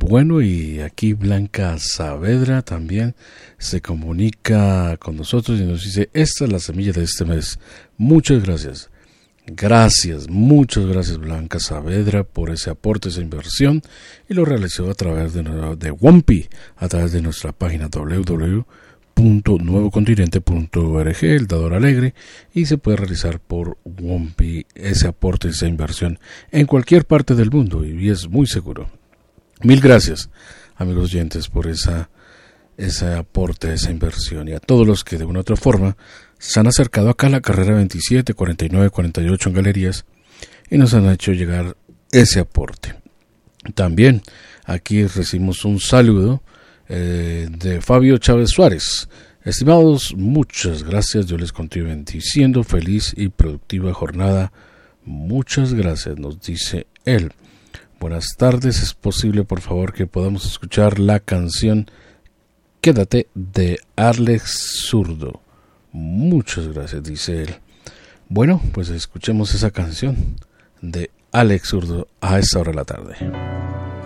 Bueno, y aquí Blanca Saavedra también se comunica con nosotros y nos dice, esta es la semilla de este mes. Muchas gracias. Muchas gracias Blanca Saavedra por ese aporte, esa inversión, y lo realizó a través de Wompi, a través de nuestra página www.nuevocontinente.org, el dador alegre, y se puede realizar por Wompi ese aporte, esa inversión en cualquier parte del mundo, y es muy seguro. Mil gracias, amigos oyentes, por ese aporte, esa inversión, y a todos los que de una u otra forma se han acercado acá a la carrera 27, 49, 48 en galerías y nos han hecho llegar ese aporte. También aquí recibimos un saludo de Fabio Chávez Suárez. Estimados, muchas gracias, Dios les continúe bendiciendo, feliz y productiva jornada. Muchas gracias, nos dice él. Buenas tardes, es posible por favor que podamos escuchar la canción Quédate de Alex Zurdo. Muchas gracias, dice él. Bueno, pues escuchemos esa canción de Alex Zurdo a esta hora de la tarde.